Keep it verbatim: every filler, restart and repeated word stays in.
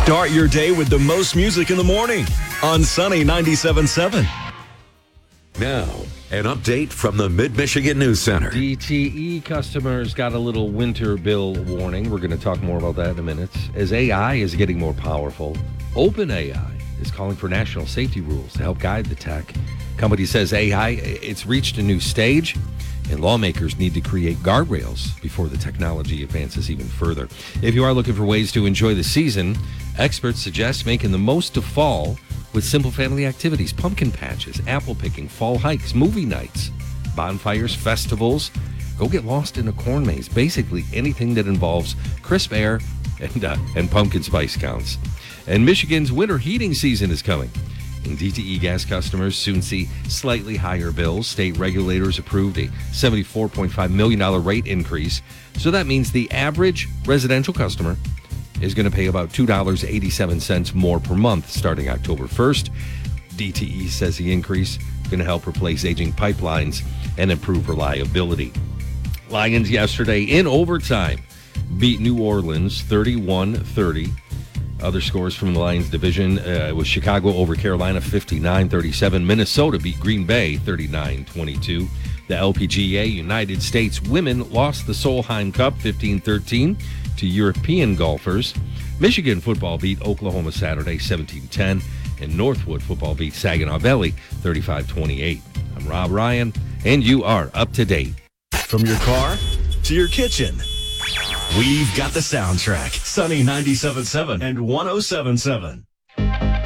Start your day with the most music in the morning on Sunny ninety-seven point seven. Now, an update from the Mid-Michigan News Center. D T E customers got a little winter bill warning. We're going to talk more about that in a minute. As A I is getting more powerful, OpenAI is calling for national safety rules to help guide the tech. Company says A I, it's reached a new stage, and lawmakers need to create guardrails before the technology advances even further. If you are looking for ways to enjoy the season, experts suggest making the most of fall with simple family activities, pumpkin patches, apple picking, fall hikes, movie nights, bonfires, festivals. Go get lost in a corn maze. Basically anything that involves crisp air and, uh, and pumpkin spice counts. And Michigan's winter heating season is coming. And D T E gas customers soon see slightly higher bills. State regulators approved a seventy-four point five million dollars rate increase. So that means the average residential customer is going to pay about two dollars and eighty-seven cents more per month starting October first. D T E says the increase is going to help replace aging pipelines and improve reliability. Lions yesterday in overtime beat New Orleans thirty-one thirty. Other scores from the Lions division uh, was Chicago over Carolina fifty-nine thirty-seven. Minnesota beat Green Bay thirty-nine twenty-two. The L P G A United States women lost the Solheim Cup fifteen thirteen to European golfers. Michigan football beat Oklahoma Saturday seventeen ten. And Northwood football beat Saginaw Valley thirty-five twenty-eight. I'm Rob Ryan, and you are up to date. From your car to your kitchen, we've got the soundtrack. Sunny ninety-seven point seven and one oh seven point seven.